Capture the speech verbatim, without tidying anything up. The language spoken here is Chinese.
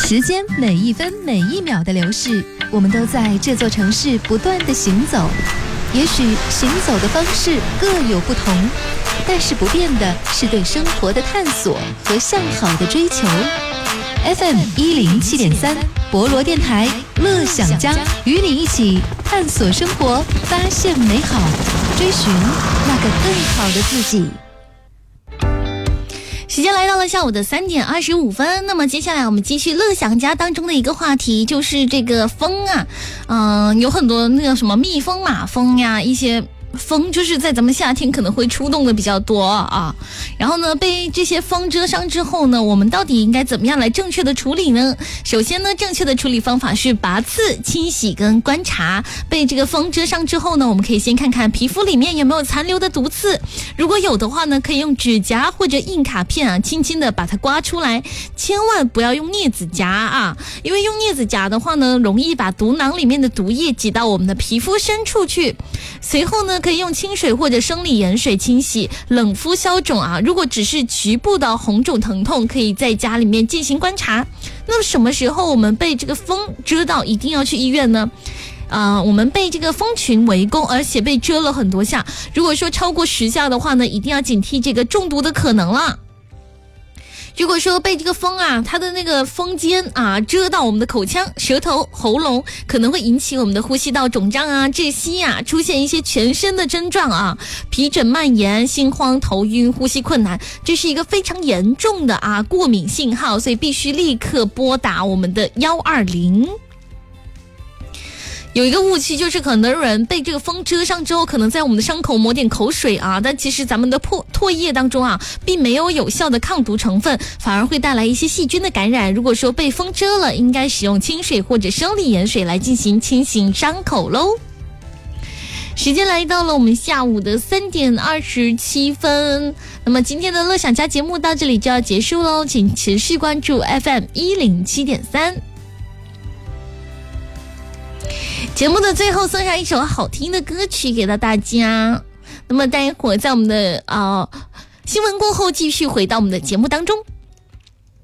时间每一分每一秒的流逝，我们都在这座城市不断的行走。也许行走的方式各有不同，但是不变的是对生活的探索和向好的追求。F M 一零七点三，博罗电台，乐享家，与你一起探索生活，发现美好，追寻那个更好的自己。 时间来到了下午的三点二十五分，那么接下来我们继续乐享家当中的一个话题，就是这个风啊，嗯、呃，有很多那个什么蜜蜂、马蜂呀，一些风就是在咱们夏天可能会出动的比较多啊，然后呢被这些风蛰伤之后呢，我们到底应该怎么样来正确的处理呢？首先呢，正确的处理方法是拔刺、清洗跟观察。被这个风蛰伤之后呢，我们可以先看看皮肤里面有没有残留的毒刺，如果有的话呢，可以用指甲或者硬卡片啊，轻轻的把它刮出来，千万不要用镊子夹啊，因为用镊子夹的话呢，容易把毒囊里面的毒液挤到我们的皮肤深处去。随后呢，可以用清水或者生理盐水清洗，冷敷消肿啊。如果只是局部的红肿疼痛，可以在家里面进行观察。那么什么时候我们被这个风蛰到一定要去医院呢？呃，我们被这个蜂群围攻，而且被蛰了很多下，如果说超过十下的话呢，一定要警惕这个中毒的可能了。如果说被这个风啊，它的那个风尖啊蛰到我们的口腔、舌头、喉咙，可能会引起我们的呼吸道肿胀啊、窒息啊，出现一些全身的症状啊，皮疹蔓延、心慌、头晕、呼吸困难，这是一个非常严重的啊过敏信号，所以必须立刻拨打我们的一二零。有一个误区，就是很多人被这个风蛰上之后，可能在我们的伤口抹点口水啊，但其实咱们的唾唾液当中啊，并没有有效的抗毒成分，反而会带来一些细菌的感染。如果说被风蛰了，应该使用清水或者生理盐水来进行清洗伤口喽。时间来到了我们下午的三点二十七分，那么今天的乐享家节目到这里就要结束喽，请持续关注 F M 一零七点三。节目的最后送上一首好听的歌曲给到大家，那么待会儿在我们的呃新闻过后继续回到我们的节目当中。